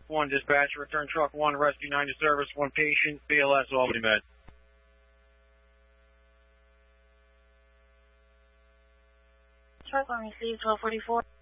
1 dispatcher, return truck 1, rescue 9 to service, 1 patient, BLS Albany Med. Truck 1 received 1244.